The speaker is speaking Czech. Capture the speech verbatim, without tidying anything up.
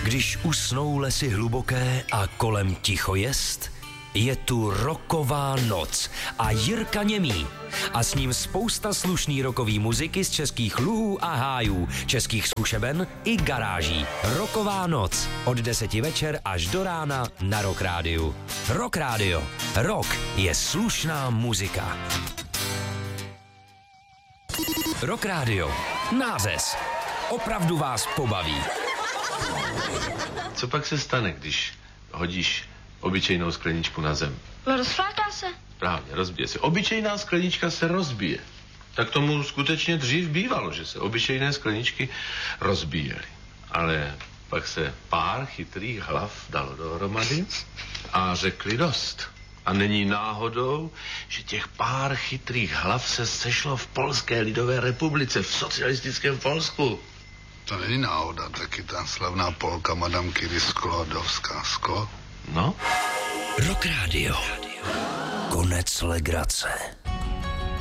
Když usnou lesy hluboké a kolem ticho jest, je tu rocková noc a Jirka Němý. A s ním spousta slušný rockový muziky z českých luhů a hájů, českých zkušeben i garáží. Rocková noc od deseti večer až do rána na Rock Rádiu. Rock Rádio. Rock je slušná muzika. Rock Rádio. Nářez. Opravdu vás pobaví. Co pak se stane, když hodíš obyčejnou skleničku na zem? No rozfláká se. Právě, rozbije se. Obyčejná sklenička se rozbije. Tak tomu skutečně dřív bývalo, že se obyčejné skleničky rozbíjely. Ale pak se pár chytrých hlav dalo dohromady a řekli dost. A není náhodou, že těch pár chytrých hlav se sešlo v Polské lidové republice, v socialistickém Polsku. To není náhoda, taky ta slavná Polka Madame Curie Sklodowská. Sklo? No? Rock Rádio. Konec legrace.